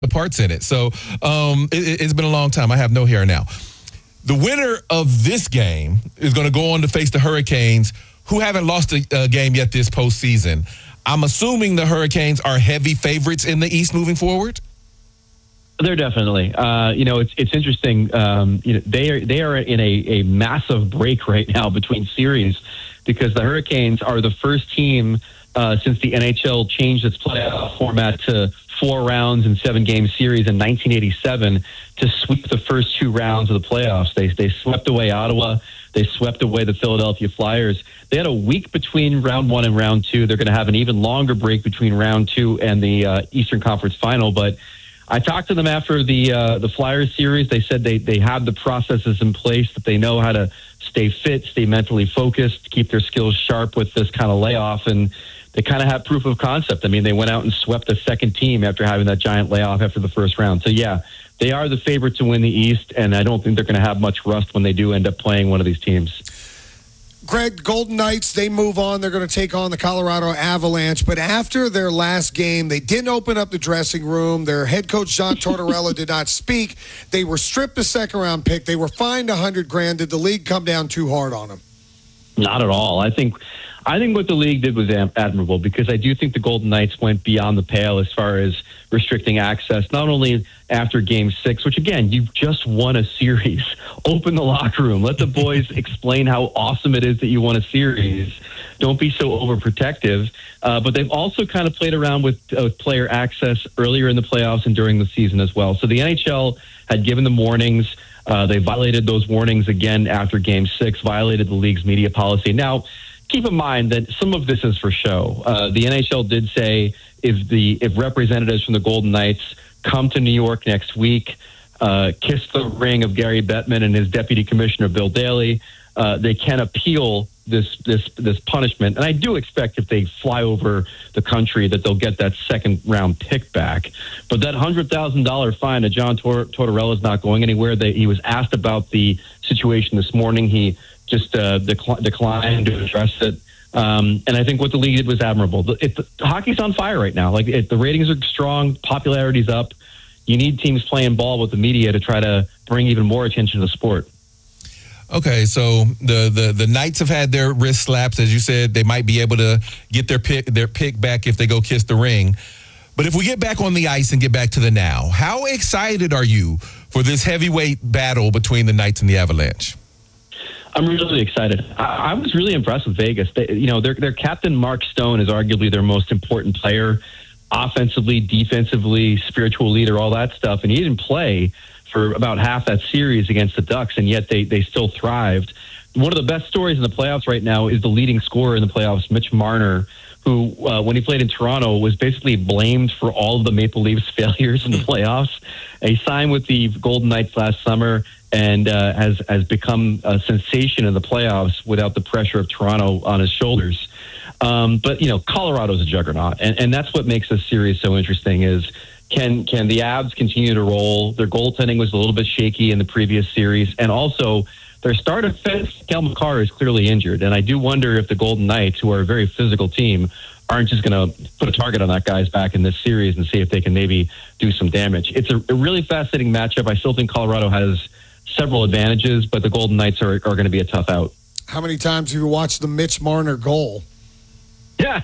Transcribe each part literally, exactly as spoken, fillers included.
the parts in it. So um, it, it's been a long time. I have no hair now. The winner of this game is going to go on to face the Hurricanes, who haven't lost a, a game yet this postseason. I'm assuming the Hurricanes are heavy favorites in the East moving forward. They're definitely. Uh, you know, it's it's interesting. Um, you know, they are they are in a, a massive break right now between series because the Hurricanes are the first team uh, since the N H L changed its playoff format to four rounds and seven game series in nineteen eighty-seven to sweep the first two rounds of the playoffs. They they swept away Ottawa. They swept away the Philadelphia Flyers. They had a week between round one and round two. They're going to have an even longer break between round two and the uh, Eastern Conference Final, but I talked to them after the uh, the Flyers series. They said they, they have the processes in place, that they know how to stay fit, stay mentally focused, keep their skills sharp with this kind of layoff, and they kind of have proof of concept. I mean, they went out and swept the second team after having that giant layoff after the first round. So, yeah, they are the favorite to win the East, and I don't think they're going to have much rust when they do end up playing one of these teams. Greg, Golden Knights, they move on. They're going to take on the Colorado Avalanche. But after their last game, they didn't open up the dressing room. Their head coach, John Tortorella, did not speak. They were stripped a second-round pick. They were fined one hundred grand. Did the league come down too hard on them? Not at all. I think I think what the league did was admirable because I do think the Golden Knights went beyond the pale as far as restricting access, not only after game six, which, again, you just won a series. Open the locker room. Let the boys explain how awesome it is that you won a series. Don't be so overprotective. Uh, but they've also kind of played around with uh, player access earlier in the playoffs and during the season as well. So the N H L had given them warnings. Uh, they violated those warnings again after game six, violated the league's media policy. Now, keep in mind that some of this is for show. Uh, the N H L did say if the if representatives from the Golden Knights come to New York next week, uh, kiss the ring of Gary Bettman and his deputy commissioner Bill Daley, uh, they can appeal this this this punishment. And I do expect if they fly over the country that they'll get that second round pick back. But that one hundred thousand dollars fine to John Tor- Tortorella is not going anywhere. They, he was asked about the situation this morning. He just uh, decl- declined to address it. Um, and I think what the league did was admirable. The, it, the, hockey's on fire right now. Like it, the ratings are strong, popularity's up. You need teams playing ball with the media to try to bring even more attention to the sport. Okay, so the, the, the Knights have had their wrist slaps. As you said, they might be able to get their pick, their pick back if they go kiss the ring. But if we get back on the ice and get back to the now, how excited are you for this heavyweight battle between the Knights and the Avalanche? I'm really excited. I, I was really impressed with Vegas. They, you know, their their captain, Mark Stone, is arguably their most important player, offensively, defensively, spiritual leader, all that stuff. And he didn't play for about half that series against the Ducks, and yet they, they still thrived. One of the best stories in the playoffs right now is the leading scorer in the playoffs, Mitch Marner, who, uh, when he played in Toronto, was basically blamed for all of the Maple Leafs' failures in the playoffs. He signed with the Golden Knights last summer and uh, has, has become a sensation in the playoffs without the pressure of Toronto on his shoulders. Um, but, you know, Colorado's a juggernaut, and, and that's what makes this series so interesting is can can the Avs continue to roll? Their goaltending was a little bit shaky in the previous series, and also their star defense, Cale Makar, is clearly injured. And I do wonder if the Golden Knights, who are a very physical team, aren't just going to put a target on that guy's back in this series and see if they can maybe do some damage. It's a, a really fascinating matchup. I still think Colorado has several advantages, but the Golden Knights are, are going to be a tough out. How many times have you watched the Mitch Marner goal? Yeah.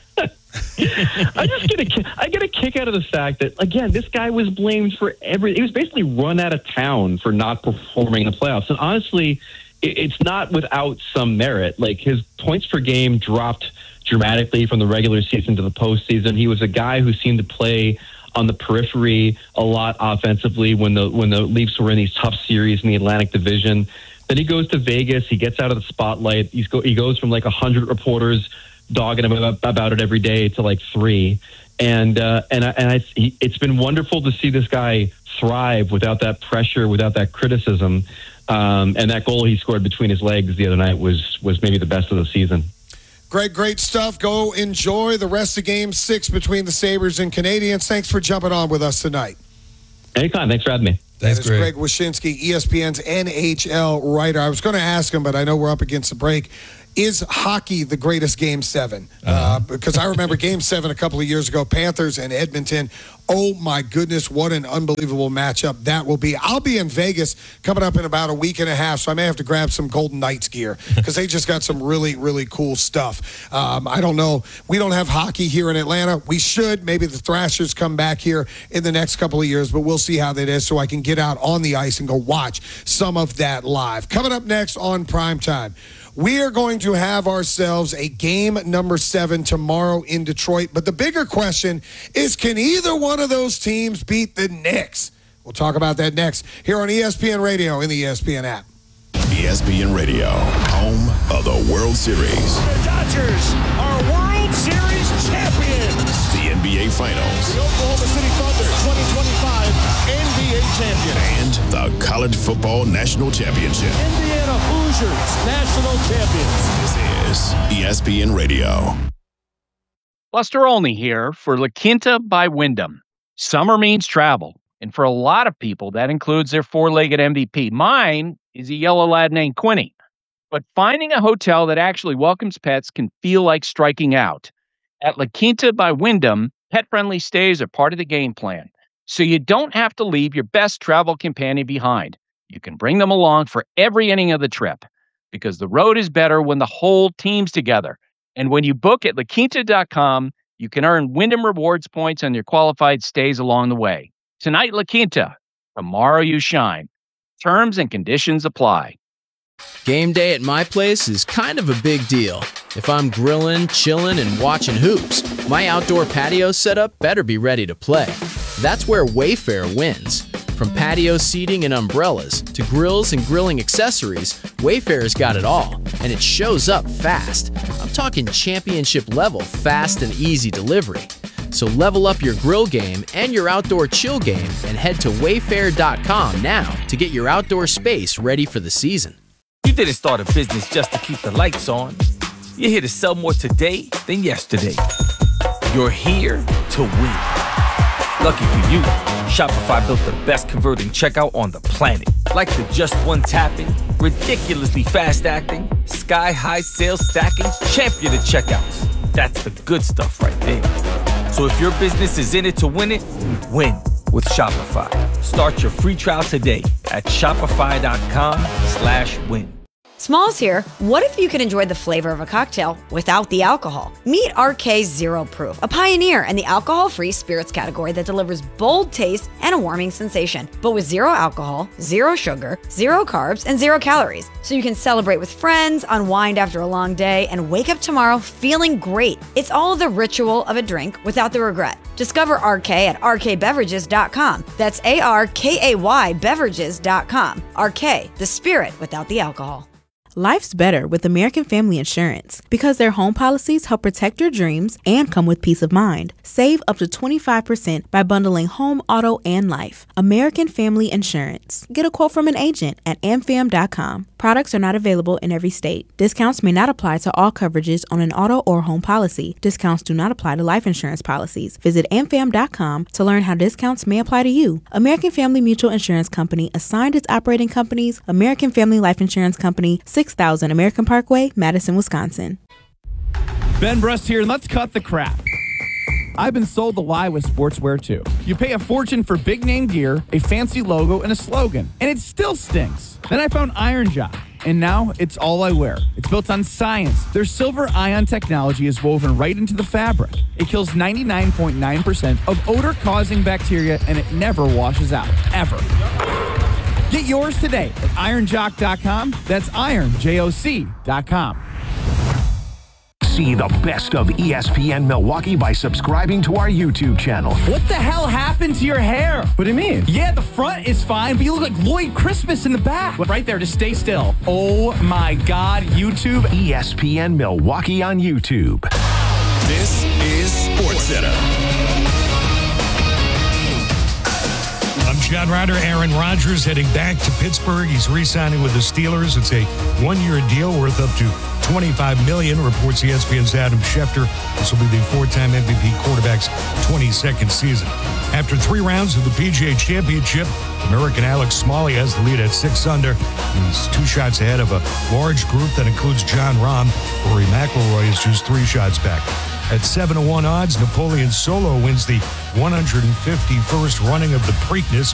I just get a I get a kick out of the fact that, again, this guy was blamed for every. He was basically run out of town for not performing in the playoffs. And honestly, it, it's not without some merit. Like, his points per game dropped dramatically from the regular season to the postseason. He was a guy who seemed to play on the periphery a lot offensively when the when the Leafs were in these tough series in the Atlantic Division. Then he goes to Vegas. He gets out of the spotlight. He's go, he goes from like one hundred reporters dogging him about, about it every day to like three. And uh, and I, and I, he, it's been wonderful to see this guy thrive without that pressure, without that criticism. Um, and that goal he scored between his legs the other night was was maybe the best of the season. Greg, great stuff. Go enjoy the rest of game six between the Sabres and Canadiens. Thanks for jumping on with us tonight. Anytime. Thanks for having me. Thanks, that is Greg. Greg Wyshynski, E S P N's N H L writer. I was going to ask him, but I know we're up against the break. Is hockey the greatest game seven? Uh-huh. Uh, because I remember game seven a couple of years ago, Panthers and Edmonton. Oh, my goodness, what an unbelievable matchup that will be. I'll be in Vegas coming up in about a week and a half, so I may have to grab some Golden Knights gear because they just got some really, really cool stuff. Um, I don't know. We don't have hockey here in Atlanta. We should. Maybe the Thrashers come back here in the next couple of years, but we'll see how that is so I can get out on the ice and go watch some of that live. Coming up next on Primetime, we are going to have ourselves a game number seven tomorrow in Detroit. But the bigger question is, can either one of those teams beat the Knicks? We'll talk about that next here on E S P N Radio in the E S P N app. E S P N Radio, home of the World Series. The Dodgers are World Series champions. The N B A Finals. The Oklahoma City Thunder twenty twenty-five N B A champion. And the College Football National Championship. Indiana Hoosiers national champions. This is E S P N Radio. Buster Olney here for La Quinta by Wyndham. Summer means travel, and for a lot of people, that includes their four-legged M V P. Mine is a yellow lad named Quinny. But finding a hotel that actually welcomes pets can feel like striking out. At La Quinta by Wyndham, pet-friendly stays are part of the game plan, so you don't have to leave your best travel companion behind. You can bring them along for every inning of the trip, because the road is better when the whole team's together. And when you book at la quinta dot com, you can earn Wyndham Rewards points on your qualified stays along the way. Tonight, La Quinta. Tomorrow, you shine. Terms and conditions apply. Game day at my place is kind of a big deal. If I'm grilling, chilling, and watching hoops, my outdoor patio setup better be ready to play. That's where Wayfair wins. From patio seating and umbrellas to grills and grilling accessories, Wayfair's got it all, and it shows up fast. I'm talking championship level fast and easy delivery. So level up your grill game and your outdoor chill game and head to wayfair dot com now to get your outdoor space ready for the season. You didn't start a business just to keep the lights on. You're here to sell more today than yesterday. You're here to win. Lucky for you, Shopify built the best converting checkout on the planet. Like the just one tapping, ridiculously fast acting, sky-high sales stacking, champion of checkouts. That's the good stuff right there. So if your business is in it to win it, win with Shopify. Start your free trial today at shopify.com slash win. Smalls here. What if you could enjoy the flavor of a cocktail without the alcohol? Meet R K Zero Proof, a pioneer in the alcohol-free spirits category that delivers bold taste and a warming sensation, but with zero alcohol, zero sugar, zero carbs, and zero calories. So you can celebrate with friends, unwind after a long day, and wake up tomorrow feeling great. It's all the ritual of a drink without the regret. Discover R K at r k beverages dot com. That's A R K A Y beverages dot com. R K, the spirit without the alcohol. Life's better with American Family Insurance because their home policies help protect your dreams and come with peace of mind. Save up to twenty-five percent by bundling home, auto, and life. American Family Insurance. Get a quote from an agent at a m fam dot com. Products are not available in every state. Discounts may not apply to all coverages on an auto or home policy. Discounts do not apply to life insurance policies. Visit a m fam dot com to learn how discounts may apply to you. American Family Mutual Insurance Company assigned its operating companies, American Family Life Insurance Company, six thousand American Parkway, Madison, Wisconsin. Ben Brust here, and let's cut the crap. I've been sold the lie with sportswear too. You pay a fortune for big name gear, a fancy logo, and a slogan, and it still stinks. Then I found Iron Jock, and now it's all I wear. It's built on science. Their silver ion technology is woven right into the fabric. It kills ninety-nine point nine percent of odor-causing bacteria, and it never washes out, ever. Get yours today at iron jock dot com. That's iron joc dot com. See the best of E S P N Milwaukee by subscribing to our YouTube channel. What the hell happened to your hair? What do you mean? Yeah, the front is fine, but you look like Lloyd Christmas in the back. Right there, just stay still. Oh my God, YouTube. E S P N Milwaukee on YouTube. This is SportsCenter. I'm John Ryder. Aaron Rodgers heading back to Pittsburgh. He's re-signing with the Steelers. It's a one-year deal worth up to twenty-five million dollars, reports E S P N's Adam Schefter. This will be the four-time M V P quarterback's twenty-second season. After three rounds of the P G A Championship, American Alex Smalley has the lead at six under. He's two shots ahead of a large group that includes John Rahm. Rory McIlroy is just three shots back. At seven to one odds, Napoleon Solo wins the one hundred fifty-first running of the Preakness.